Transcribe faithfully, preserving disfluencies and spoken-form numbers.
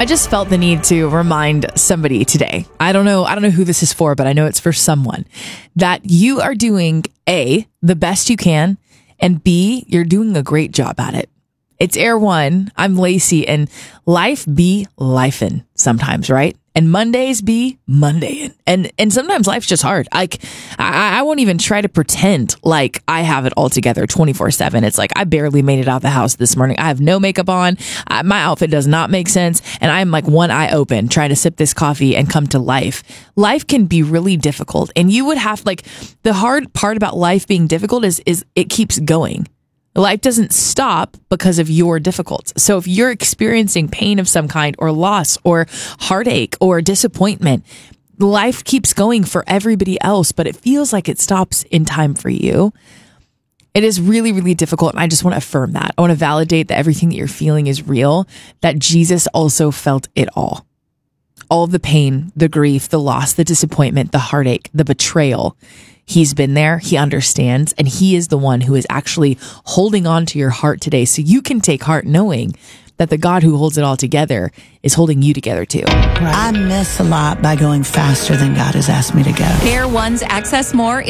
I just felt the need to remind somebody today. I don't know. I don't know who this is for, but I know it's for someone that you are doing A, the best you can, and B, you're doing a great job at it. It's Air One. I'm Lacey, and life be lifin' sometimes, right? And Mondays be Mondayin'. And and sometimes life's just hard. Like, I, I won't even try to pretend like I have it all together twenty-four seven. It's like I barely made it out of the house this morning. I have no makeup on. I, my outfit does not make sense. And I'm like one eye open trying to sip this coffee and come to life. Life can be really difficult. And you would have, like, the hard part about life being difficult is is it keeps going. Life doesn't stop because of your difficulties. So if you're experiencing pain of some kind or loss or heartache or disappointment, life keeps going for everybody else, but it feels like it stops in time for you. It is really, really difficult. And I just want to affirm that. I want to validate that everything that you're feeling is real, that Jesus also felt it all. All of the pain, the grief, the loss, the disappointment, the heartache, the betrayal. He's been there. He understands. And he is the one who is actually holding on to your heart today. So you can take heart knowing that the God who holds it all together is holding you together too. Right. I miss a lot by going faster than God has asked me to go. Air One's Access More